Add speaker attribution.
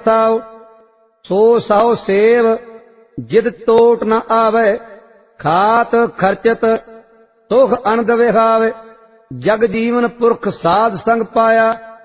Speaker 1: ਵਰਤਾਓ। सो Sao save जिद टोट न आवे, खात खर्चत सुख अनंद विहावे। जग जीवन पुरख साध संग पाया,